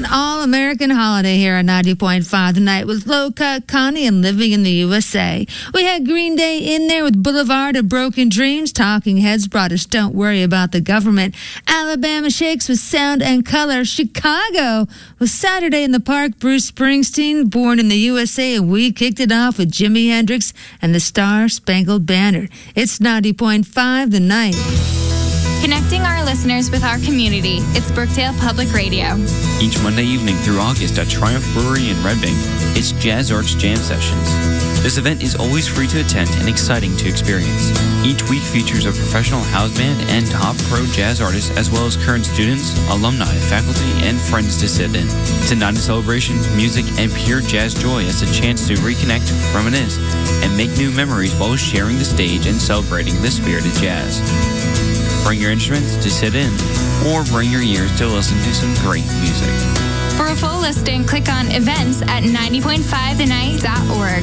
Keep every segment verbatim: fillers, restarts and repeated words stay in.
all-American holiday here on ninety point five tonight with Low Cut Connie and Living in the U S A. We had Green Day in there with Boulevard of Broken Dreams. Talking Heads brought us Don't Worry About the Government. Alabama Shakes with Sound and Color. Chicago with Saturday in the Park. Bruce Springsteen, Born in the U S A, and we kicked it off with Jimi Hendrix and the Star Spangled Banner. It's ninety point five The Night. Connecting our listeners with our community, it's Brookdale Public Radio. Each Monday evening through August at Triumph Brewery in Red Bank, it's Jazz Arts Jam Sessions. This event is always free to attend and exciting to experience. Each week features a professional house band and top pro jazz artists, as well as current students, alumni, faculty, and friends to sit in. It's a night of celebration, music, and pure jazz joy as a chance to reconnect, reminisce, and make new memories while sharing the stage and celebrating the spirit of jazz. Bring your instruments to sit in, or bring your ears to listen to some great music. For a full listing, click on events at ninety point five the night dot org.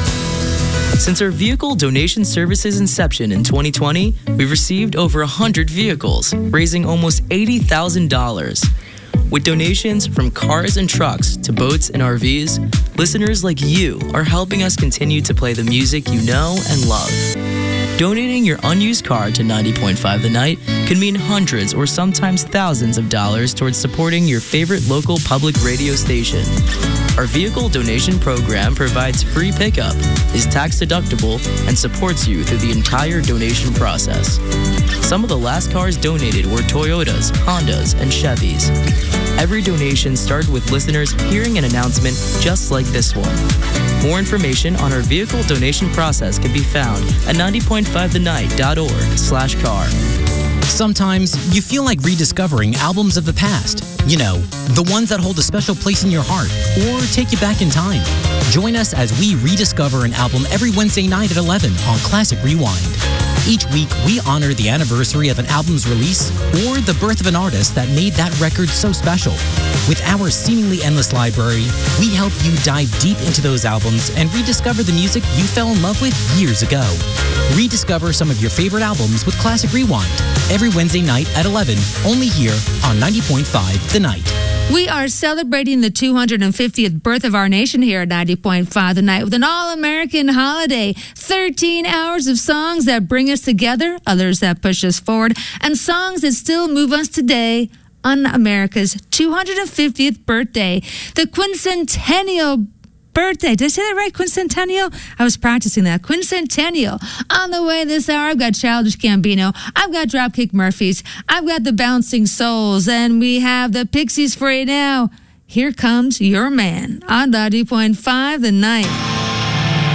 Since our vehicle donation service's inception in twenty twenty, we've received over one hundred vehicles, raising almost eighty thousand dollars. With donations from cars and trucks to boats and R Vs, listeners like you are helping us continue to play the music you know and love. Donating your unused car to ninety point five The Night can mean hundreds or sometimes thousands of dollars towards supporting your favorite local public radio station. Our vehicle donation program provides free pickup, is tax deductible, and supports you through the entire donation process. Some of the last cars donated were Toyotas, Hondas, and Chevys. Every donation started with listeners hearing an announcement just like this one. More information on our vehicle donation process can be found at ninety point five the night dot org slash car. Sometimes you feel like rediscovering albums of the past. You know, the ones that hold a special place in your heart or take you back in time. Join us as we rediscover an album every Wednesday night at eleven on Classic Rewind. Each week, we honor the anniversary of an album's release or the birth of an artist that made that record so special. With our seemingly endless library, we help you dive deep into those albums and rediscover the music you fell in love with years ago. Rediscover some of your favorite albums with Classic Rewind every Wednesday night at eleven, only here on ninety point five The Night. We are celebrating the two hundred fiftieth birth of our nation here at ninety point five The Night with an all-American holiday. thirteen hours of songs that bring us together, others that push us forward, and songs that still move us today on America's two hundred fiftieth birthday. The quincentennial birthday. Did I say that right? Quincentennial? I was practicing that. Quincentennial. On the way this hour, I've got Childish Gambino. I've got Dropkick Murphys. I've got the Bouncing Souls. And we have the Pixies for you now. Here comes Your Man on ninety point five The Night.